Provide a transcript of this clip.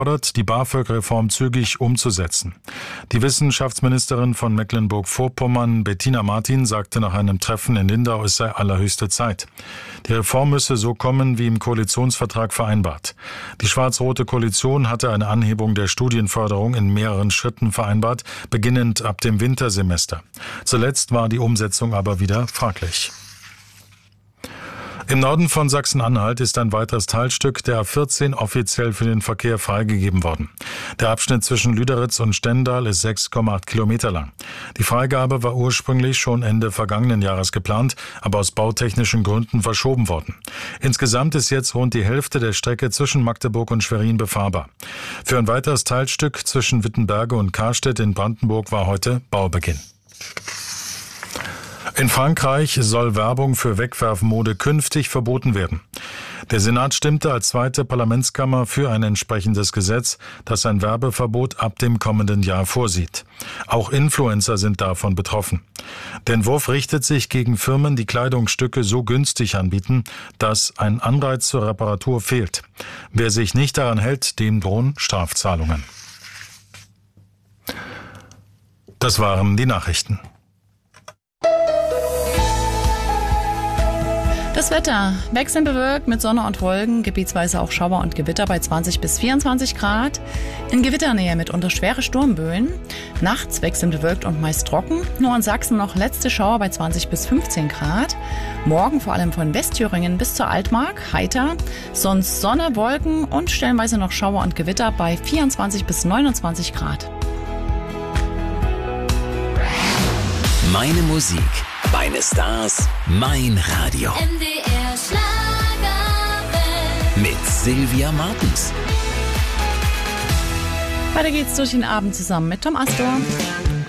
fordert, die BAföG-Reform zügig umzusetzen. Die Wissenschaftsministerin von Mecklenburg-Vorpommern, Bettina Martin, sagte nach einem Treffen in Lindau, es sei allerhöchste Zeit. Die Reform müsse so kommen, wie im Koalitionsvertrag vereinbart. Die schwarz-rote Koalition hatte eine Anhebung der Studienförderung in mehreren Schritten vereinbart, beginnend ab dem Wintersemester. Zuletzt war die Umsetzung aber wieder fraglich. Im Norden von Sachsen-Anhalt ist ein weiteres Teilstück der A14 offiziell für den Verkehr freigegeben worden. Der Abschnitt zwischen Lüderitz und Stendal ist 6,8 Kilometer lang. Die Freigabe war ursprünglich schon Ende vergangenen Jahres geplant, aber aus bautechnischen Gründen verschoben worden. Insgesamt ist jetzt rund die Hälfte der Strecke zwischen Magdeburg und Schwerin befahrbar. Für ein weiteres Teilstück zwischen Wittenberge und Karstedt in Brandenburg war heute Baubeginn. In Frankreich soll Werbung für Wegwerfmode künftig verboten werden. Der Senat stimmte als zweite Parlamentskammer für ein entsprechendes Gesetz, das ein Werbeverbot ab dem kommenden Jahr vorsieht. Auch Influencer sind davon betroffen. Der Entwurf richtet sich gegen Firmen, die Kleidungsstücke so günstig anbieten, dass ein Anreiz zur Reparatur fehlt. Wer sich nicht daran hält, dem drohen Strafzahlungen. Das waren die Nachrichten. Das Wetter wechselnd bewölkt mit Sonne und Wolken, gebietsweise auch Schauer und Gewitter bei 20 bis 24 Grad. In Gewitternähe mitunter schwere Sturmböen. Nachts wechselnd bewölkt und meist trocken. Nur in Sachsen noch letzte Schauer bei 20 bis 15 Grad. Morgen vor allem von Westthüringen bis zur Altmark heiter. Sonst Sonne, Wolken und stellenweise noch Schauer und Gewitter bei 24 bis 29 Grad. Meine Musik, meine Stars, mein Radio. MDR Schlagerwelt. Mit Sylvia Martens. Weiter geht's durch den Abend zusammen mit Tom Astor.